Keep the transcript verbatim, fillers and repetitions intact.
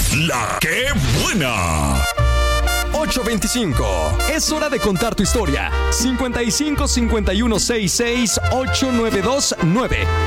La que buena. ocho veinticinco. Es hora de contar tu historia. cincuenta y cinco cincuenta y uno sesenta y seis ochenta y nueve veintinueve.